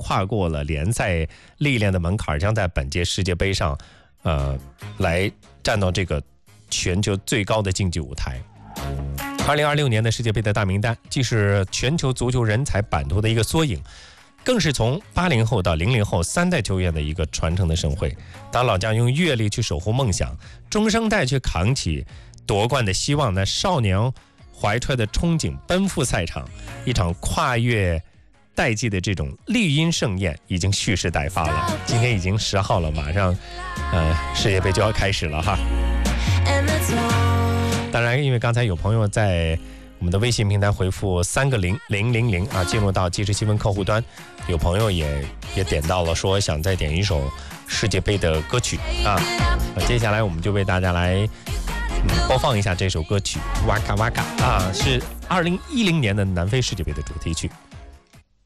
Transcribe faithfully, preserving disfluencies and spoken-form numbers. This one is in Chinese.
跨过了联赛历练的门槛，将在本届世界杯上，呃，来站到这个全球最高的竞技舞台。二零二六年的世界杯的大名单，既是全球足球人才版图的一个缩影，更是从八零后到零零后三代球员的一个传承的盛会。当老将用阅历去守护梦想，中生代去扛起夺冠的希望，那少年怀揣的憧憬奔赴赛场，一场跨越代际的这种绿茵盛宴已经蓄势待发了。今天已经十号了，马上呃世界杯就要开始了哈。当然，因为刚才有朋友在我们的微信平台回复三个零零零零啊，进入到即时新闻客户端，有朋友也也点到了，说想再点一首世界杯的歌曲啊。接下来我们就为大家来、嗯、播放一下这首歌曲《哇卡哇卡》啊，是二零一零年的南非世界杯的主题曲。